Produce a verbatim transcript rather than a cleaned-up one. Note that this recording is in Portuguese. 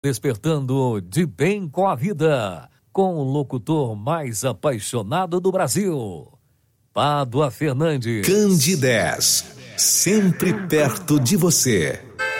Despertando de bem com a vida, com o locutor mais apaixonado do Brasil, Pádua Fernandes. Candidez, sempre perto de você.